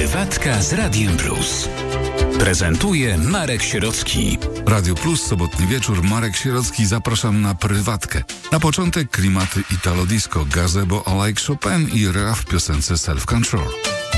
Prywatka z Radiem Plus. Prezentuje Marek Sierocki. Radio Plus, sobotni wieczór, Marek Sierocki, zapraszam na prywatkę. Na początek klimaty Italo Disco, Gazebo I Like Chopin i Ra w piosence Self Control.